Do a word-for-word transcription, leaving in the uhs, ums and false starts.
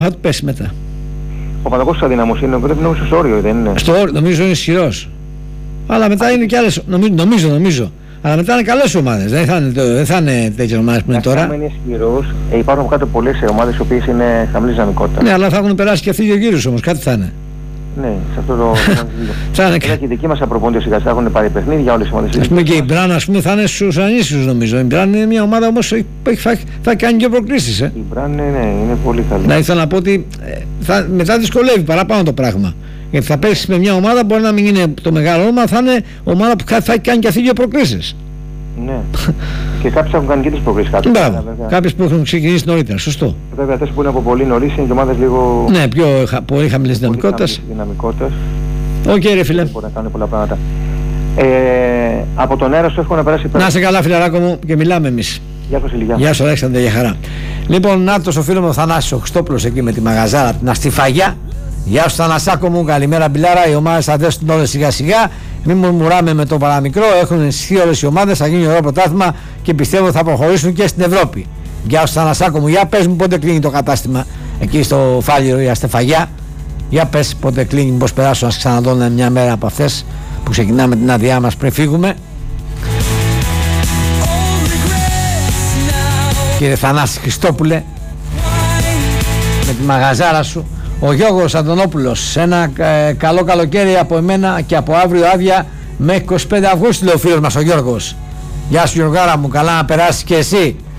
Θα του πέσει μετά. Ο Παναθηναϊκός αδυναμός είναι, πρέπει νομίζω στο όριο, δεν είναι? Στο όριο, νομίζω είναι ισχυρός. Αλλά μετά είναι και άλλες, νομίζω, νομίζω, νομίζω. Αλλά μετά είναι καλές ομάδες, δεν θα είναι, δεν θα είναι τέτοιες ομάδες που είναι τώρα. Αν είναι ισχυρός, ε, υπάρχουν κάτω πολλές ομάδες οι οποίες είναι χαμηλής δυναμικότητας. Ναι, αλλά θα έχουν περάσει και αυτοί δύο γύρους όμως, κάτι θα είναι. Ναι, σε αυτό το... θα είναι και η δική μας απροπόνητες σιγά θα έχουν πάρει παιχνίδια όλες οι ομάδες. Ας πούμε και η Μπράν, ας πούμε, θα είναι στους ανήσιους νομίζω. Η Μπράν είναι μια ομάδα όμως που θα, θα κάνει και προκλήσεις. Ε. Η Μπράν ναι, ναι, είναι πολύ καλή. Να ήθελα να πω ότι θα, μετά δυσκολεύει παραπάνω το πράγμα. Γιατί θα πέσει με μια ομάδα, μπορεί να μην είναι το μεγάλο όνομα, θα είναι ομάδα που θα κάνει και αυτή δύο προκλήσεις. Ναι. Και κάποιες έχουν κάνει και τις προκλήσεις κάτω. Μπράβο. Κάποιες που έχουν ξεκινήσει νωρίτερα. Σωστό. Βέβαια αυτές που είναι από πολύ νωρίς είναι και ομάδες λίγο. Ναι, πιο πολύ χαμηλής δυναμικότητας. Οκ, okay, ρε φίλε. Μπορεί να κάνουν πολλά πράγματα. Ε, από τον αέρα σου εύχομαι να περάσει πέρα. Να είσαι καλά, φιλαράκο μου, και μιλάμε εμείς. Γεια σου, Ηλιά. Γεια σου, Αλέξανδρε, για χαρά. Λοιπόν, νάτος ο φίλος μου Θανάσης ο Χριστόπουλος εκεί με τη μαγαζάρα την Αστιφαγιά. Γεια σου, Θανασάκο μου, καλημέρα Μπιλάρα. Οι ομάδες θα δέσουν όλες σιγά σιγά. Μην μουρμουράμε με το παραμικρό. Έχουν ενισχυθεί όλες οι ομάδες. Θα γίνει ωραίο πρωτάθλημα και πιστεύω θα προχωρήσουν και στην Ευρώπη. Γεια σου, Θανασάκο μου. Για πες μου πότε κλείνει το κατάστημα εκεί στο Φάληρο η Αστιφαγιά. Για πες πότε κλείνει, μήπως περάσω να ξαναδώ μια μέρα από αυτές που ξεκινάμε την άδειά μας πριν φύγουμε. Κύριε Θανάση Χριστόπουλε, με τη μαγαζάρα σου. Ο Γιώργος Αντωνόπουλος, ένα ε, καλό καλοκαίρι από εμένα και από αύριο άδεια μέχρι είκοσι πέντε Αυγούστου, λέει ο φίλος μας ο Γιώργος. Γεια σου Γιώργάρα μου, καλά να περάσεις και εσύ.